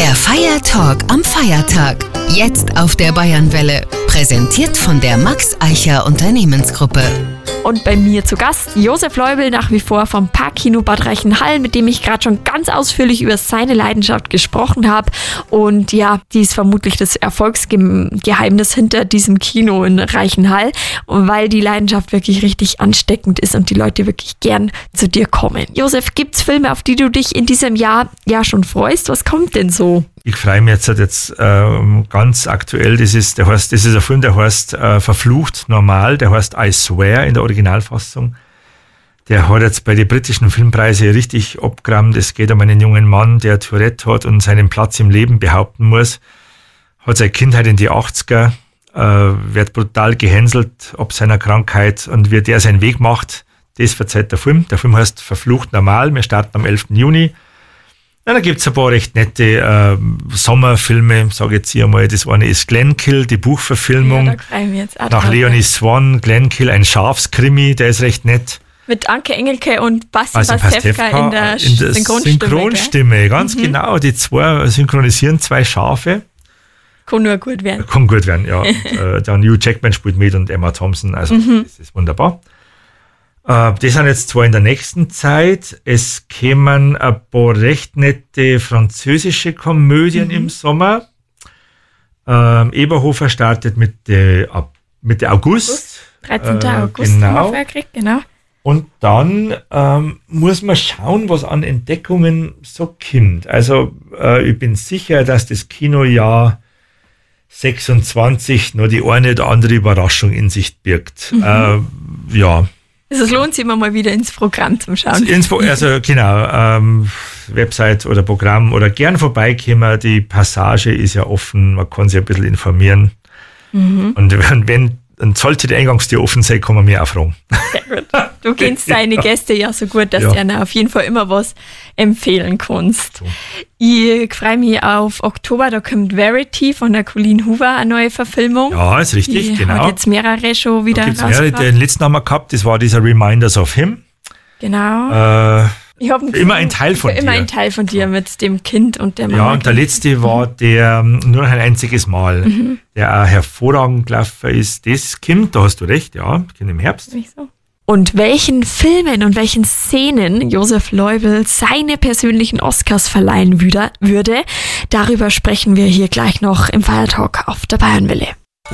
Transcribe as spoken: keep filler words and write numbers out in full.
Der Feiertalk am Feiertag. Jetzt auf der Bayernwelle. Präsentiert von der Max Eicher Unternehmensgruppe. Und bei mir zu Gast Josef Leubel, nach wie vor vom Parkkino Bad Reichenhall, mit dem ich gerade schon ganz ausführlich über seine Leidenschaft gesprochen habe. Und ja, die ist vermutlich das Erfolgsgeheimnis hinter diesem Kino in Reichenhall, weil die Leidenschaft wirklich richtig ansteckend ist und die Leute wirklich gern zu dir kommen. Josef, gibt's Filme, auf die du dich in diesem Jahr ja schon freust? Was kommt denn so? Ich freue mich jetzt, jetzt äh, ganz aktuell, das ist, der heißt, das ist ein Film, der heißt äh, Verflucht normal, der heißt I Swear in der Originalfassung. Der hat jetzt bei den britischen Filmpreisen richtig abgerammt. Es geht um einen jungen Mann, der Tourette hat und seinen Platz im Leben behaupten muss. Hat seine Kindheit in die achtziger, äh, wird brutal gehänselt ab seiner Krankheit und wie der seinen Weg macht, das verzeiht der Film. Der Film heißt Verflucht normal, wir starten am elften Juni. Ja, da gibt's ein paar recht nette äh, Sommerfilme, sage ich jetzt hier einmal. Das eine ist Glenkill, die Buchverfilmung. Ja, da freuen wir jetzt auch nach Leonie Swan, Glenkill, ein Schafskrimi, der ist recht nett. Mit Anke Engelke und Basti Pastewka in der, in der Synchronstimme. Synchronstimme, ganz mhm. genau. Die zwei synchronisieren zwei Schafe. Kann nur gut werden. Kann gut werden, ja. und, äh, dann Hugh Jackman spielt mit und Emma Thompson, also mhm. das ist wunderbar. Die sind jetzt zwar in der nächsten Zeit, es kämen ein paar recht nette französische Komödien mhm. im Sommer. Ähm, Eberhofer startet Mitte, Mitte August. dreizehnten August genau. haben wir vorher gekriegt, genau. Und dann ähm, muss man schauen, was an Entdeckungen so kommt. Also äh, ich bin sicher, dass das Kinojahr sechsundzwanzig nur die eine oder andere Überraschung in sich birgt. Mhm. Äh, ja. Also es lohnt sich immer mal wieder ins Programm zum Schauen. Ins, also genau, ähm, Website oder Programm oder gern vorbeikommen. Die Passage ist ja offen, man kann sich ein bisschen informieren. Mhm. Und wenn, wenn dann sollte die Eingangstür offen sein, kann man mir auch fragen. Sehr gut. Du kennst deine Gäste ja so gut, dass ja. du ihnen auf jeden Fall immer was empfehlen kannst. So. Ich freue mich auf Oktober, da kommt Verity von der Colleen Hoover, eine neue Verfilmung. Ja, ist richtig, die genau. Hat jetzt mehrere schon wieder rausgebracht. Den letzten haben wir gehabt, das war dieser Reminders of Him. Genau. Äh, ich hab immer ein Teil von immer dir. Immer ein Teil von dir mit dem Kind und der Mama. Ja, und der letzte war der Nur noch ein einziges Mal, mhm. der auch hervorragend gelaufen ist. Das kommt, da hast du recht, ja, kommt im Herbst. So. Und welchen Filmen und welchen Szenen Josef Leubel seine persönlichen Oscars verleihen würde, darüber sprechen wir hier gleich noch im Feiertalk auf der Bayernwelle.